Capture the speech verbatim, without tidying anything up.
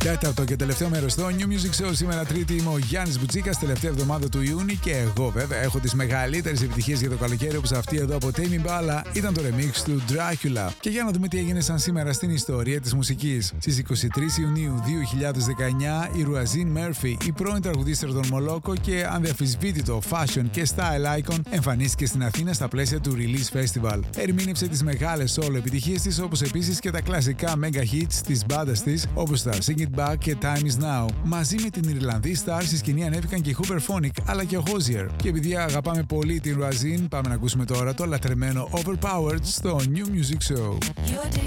Τέταρτο και τελευταίο μέρος στο New Music Show. Σήμερα Τρίτη είμαι ο Γιάννης Μπουτσίκας, τελευταία εβδομάδα του Ιούνιου και εγώ βέβαια έχω τις μεγαλύτερες επιτυχίες για το καλοκαίρι, όπως αυτή εδώ από Tame Impala ήταν το remix του Dracula. Και για να δούμε τι έγινε σαν σήμερα στην ιστορία της μουσικής. Στις είκοσι τρεις Ιουνίου δύο χιλιάδες δεκαεννιά η Ρουαζίν Μέρφυ, η πρώην τραγουδίστρια των Μολόκο και ανδιαφυσβήτητο fashion και style icon, εμφανίστηκε στην Αθήνα στα πλαίσια του Release Festival. Ερμήνευσε τις μεγάλες solo επιτυχίες της, όπως επίσης και τα κλασικά mega hits της μπάντας της, όπως τα Sing It Back και Time Is Now. Μαζί με την Ιρλανδή Star στη σκηνή ανέβηκαν και Hooverphonic αλλά και ο Hozier. Και επειδή αγαπάμε πολύ την Ρουαζίν, πάμε να ακούσουμε τώρα το λατρεμένο Overpowered στο New Music Show.